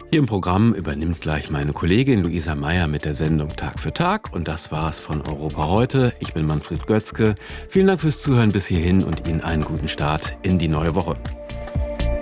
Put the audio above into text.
Hier im Programm übernimmt gleich meine Kollegin Luisa Meyer mit der Sendung Tag für Tag. Und das war's von Europa heute. Ich bin Manfred Götzke. Vielen Dank fürs Zuhören bis hierhin und Ihnen einen guten Start in die neue Woche.